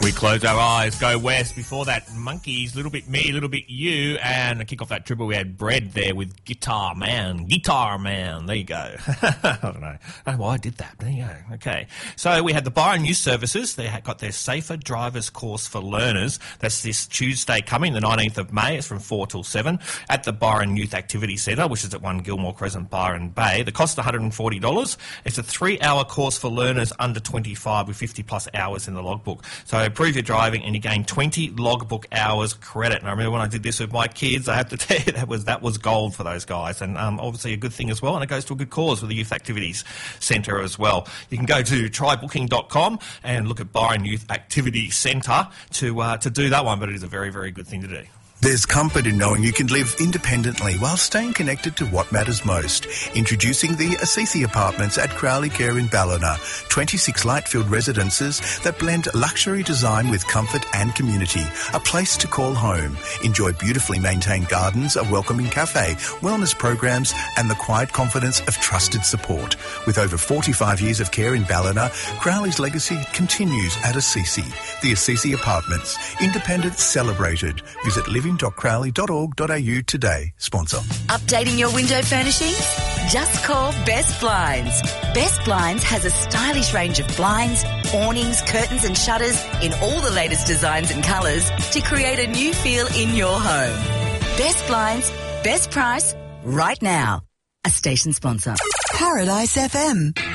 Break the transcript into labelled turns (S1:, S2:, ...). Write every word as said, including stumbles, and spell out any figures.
S1: We close our eyes, go west. Before that, Monkeys, Little Bit Me, Little Bit You, and to kick off that triple, we had Bread there with Guitar Man. Guitar Man. There you go. I don't know. I don't know why I did that. There you go. Okay. So we had the Byron Youth Services. They had got their Safer Drivers course for learners. That's this Tuesday coming, the nineteenth of May. It's from four till seven at the Byron Youth Activity Centre, which is at one Gilmore Crescent, Byron Bay. The cost is one hundred forty dollars. It's a three-hour course for learners under twenty-five with fifty plus hours in the logbook. So improve your driving and you gain twenty logbook hours credit. And I remember when I did this with my kids, I have to tell you that was that was gold for those guys, and um, obviously a good thing as well, and it goes to a good cause with the Youth Activities Centre as well. You can go to try booking dot com and look at Byron Youth Activity Centre to uh, to do that one, but it is a very, very good thing to do.
S2: There's comfort in knowing you can live independently while staying connected to what matters most. Introducing the Assisi Apartments at Crowley Care in Ballina. twenty-six light-filled residences that blend luxury design with comfort and community. A place to call home. Enjoy beautifully maintained gardens, a welcoming cafe, wellness programs and the quiet confidence of trusted support. With over forty-five years of care in Ballina, Crowley's legacy continues at Assisi. The Assisi Apartments. Independence celebrated. Visit living dot crowley dot org dot a u today. Sponsor.
S3: Updating your window furnishings? Just call Best Blinds. Best Blinds has a stylish range of blinds, awnings, curtains and shutters in all the latest designs and colours to create a new feel in your home. Best Blinds, best price, right now. A station sponsor.
S4: Paradise F M.